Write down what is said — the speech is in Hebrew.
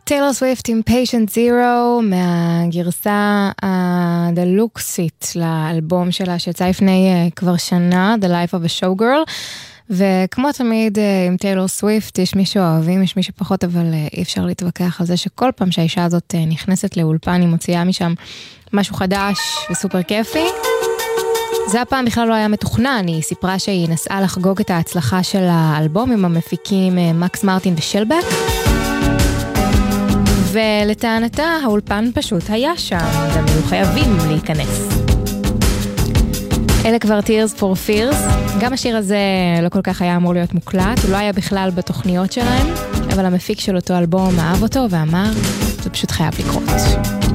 טיילור סוויפט עם Patient Zero מהגרסה הדלוקסית לאלבום שלה שיצא לפני כבר שנה, The Life of a Showgirl, וכמו תמיד עם טיילור סוויפט יש מי שאוהבים, יש מי שפחות, אבל אי אפשר להתווכח על זה שכל פעם שהאישה הזאת נכנסת לאולפן היא מוציאה משם משהו חדש וסופר כיפי. זה הפעם בכלל לא היה מתוכנן, היא סיפרה שהיא נסעה לחגוג את ההצלחה של האלבום עם המפיקים מקס מרטין ושלבק, ולטענתה האולפן פשוט היה שם, גם היו חייבים להיכנס. אלה כבר Tears for Fears, גם השיר הזה לא כל כך היה אמור להיות מוקלט, הוא לא היה בכלל בתוכניות שלהם, אבל המפיק של אותו אלבום אהב אותו ואמר, זה פשוט חייב לקרות.